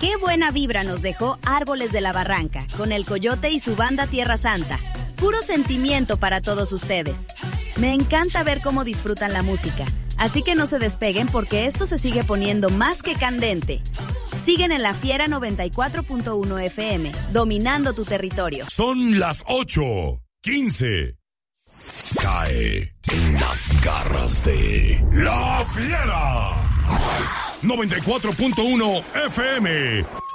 Qué buena vibra nos dejó Árboles de la Barranca, con el Coyote y su banda Tierra Santa. Puro sentimiento para todos ustedes. Me encanta ver cómo disfrutan la música, así que no se despeguen porque esto se sigue poniendo más que candente. Siguen en La Fiera 94.1 FM, dominando tu territorio. Son las 8:15. Cae en las garras de La Fiera 94.1 FM.